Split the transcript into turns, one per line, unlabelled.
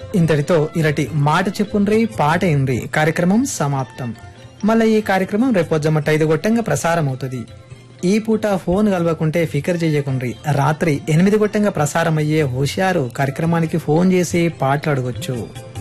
ఇంతటితో ఇరటి మాట చెప్పుండ్రి పాట ఇండ్రి కార్యక్రమం సమాప్తం. మళ్ళీ ఈ కార్యక్రమం రేపొజ్జమ్మ 5 గొట్టంగా ప్రసారం అవుతుంది. ఈ పూట ఫోన్ కలవకుంటే ఫికర్ చేయకుండ్రి. రాత్రి 8 గొట్టంగా ప్రసారం అయ్యే హుషారు కార్యక్రమానికి ఫోన్ చేసి పాటలు అడగొచ్చు.